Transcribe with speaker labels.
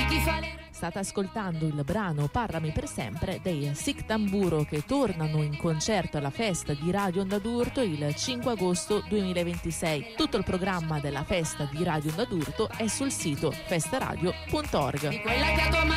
Speaker 1: State ascoltando il brano Parlami per sempre dei Sic Tamburo, che tornano in concerto alla festa di Radio Onda d'Urto il 5 agosto 2026. Tutto il programma della festa di Radio Onda d'Urto è sul sito festaradio.org.